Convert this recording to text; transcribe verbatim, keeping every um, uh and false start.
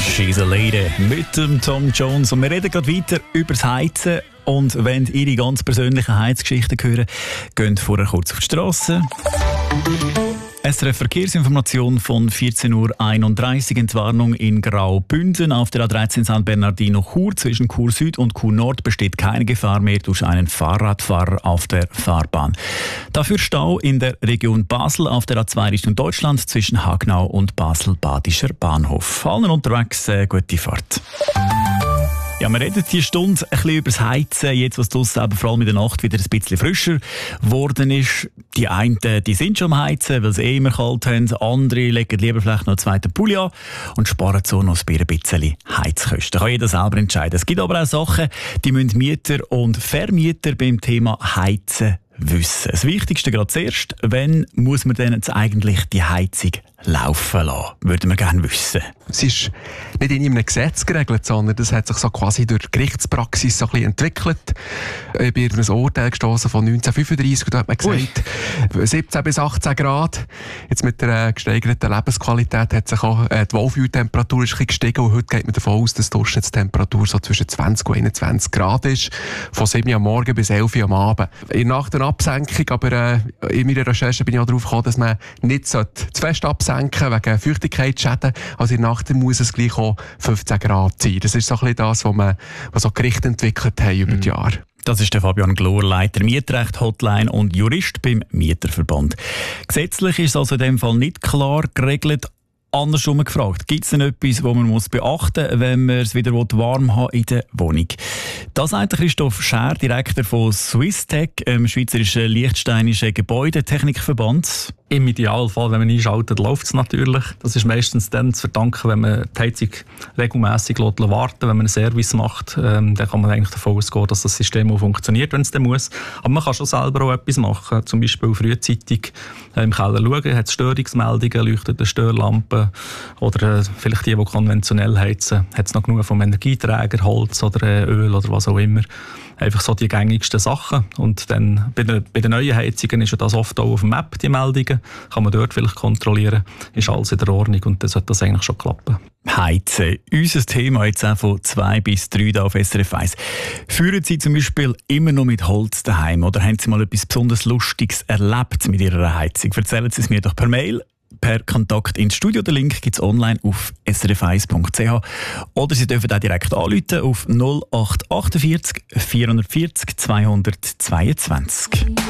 She's a Lady mit dem Tom Jones. Und wir reden gerade weiter über das Heizen. Und wenn ihr Ihre ganz persönlichen Heizgeschichten hören, geht vorher kurz auf die Strasse. S R F Verkehrsinformation von vierzehn Uhr einunddreißig. Entwarnung in Graubünden. Auf der A dreizehn San Bernardino Chur zwischen Chur Süd und Chur Nord besteht keine Gefahr mehr durch einen Fahrradfahrer auf der Fahrbahn. Dafür Stau in der Region Basel auf der A zwei Richtung Deutschland zwischen Hagnau und Basel-Badischer Bahnhof. Allen unterwegs äh, gute Fahrt. Ja, wir reden diese Stunde ein bisschen über das Heizen, jetzt was draussen aber vor allem in der Nacht wieder ein bisschen frischer geworden ist. Die einen die sind schon am Heizen, weil sie eh immer kalt haben. Andere legen lieber vielleicht noch einen zweiten Pulli an und sparen so noch ein bisschen Heizkosten. Kann jeder selber entscheiden. Es gibt aber auch Sachen, die müssen Mieter und Vermieter beim Thema Heizen wissen. Das Wichtigste gerade zuerst, wann muss man denn jetzt eigentlich die Heizung laufen lassen? Würden wir gerne wissen. Es ist nicht in einem Gesetz geregelt, sondern das hat sich so quasi durch die Gerichtspraxis so ein bisschen entwickelt. Ich bin über ein Urteil gestoßen von neunzehnhundertfünfunddreissig und da hat man gesagt, Ui. siebzehn bis achtzehn Grad. Jetzt mit der äh, gesteigerten Lebensqualität hat sich auch äh, die Wohlfühltemperatur ist ein bisschen gestiegen und heute geht man davon aus, dass die Durchschnittstemperatur so zwischen zwanzig und einundzwanzig Grad ist, von sieben Uhr am Morgen bis elf Uhr am Abend. In Nach der Absenkung, aber äh, in meiner Recherche bin ich auch darauf gekommen, dass man nicht zu fest absenken wegen Feuchtigkeitsschäden. Also in der Nacht muss es gleich auch fünfzehn Grad sein. Das ist so ein bisschen das, was wir was so Gerichte entwickelt haben über die Jahre. Das ist der Fabian Glor, Leiter Mietrecht Hotline und Jurist beim Mieterverband. Gesetzlich ist es also in dem Fall nicht klar geregelt. Andersrum gefragt, gibt es denn etwas, was man muss beachten muss, wenn man es wieder warm haben in der Wohnung? Das sagt Christoph Schär, Direktor von Swisstech, dem schweizerischen Liechtensteinischen Gebäudetechnikverband. Im Idealfall, wenn man einschaltet, läuft es natürlich. Das ist meistens dann zu verdanken, wenn man die Heizung regelmässig warten lässt. Wenn man einen Service macht, ähm, dann kann man eigentlich davon ausgehen, dass das System auch funktioniert, wenn es dann muss. Aber man kann schon selber auch etwas machen. Zum Beispiel frühzeitig äh, im Keller schauen, hat es Störungsmeldungen, leuchtet eine Störlampe. Oder äh, vielleicht die, die konventionell heizen, hat es noch genug vom Energieträger, Holz oder äh, Öl oder was auch immer. Einfach so die gängigsten Sachen. Und dann bei den, bei den neuen Heizungen ist ja das oft auch auf dem App, die Meldungen. Kann man dort vielleicht kontrollieren, ist alles in der Ordnung und dann sollte das eigentlich schon klappen. Heizen. Unser Thema jetzt auch von zwei bis drei da auf S R F eins. Führen Sie zum Beispiel immer noch mit Holz daheim oder haben Sie mal etwas besonders Lustiges erlebt mit Ihrer Heizung? Erzählen Sie es mir doch per Mail. Per Kontakt ins Studio. Den Link gibt es online auf s r f eins punkt c h. Oder Sie dürfen auch direkt anrufen auf null acht acht vier vierhundertvierzig zweihundertzweiundzwanzig.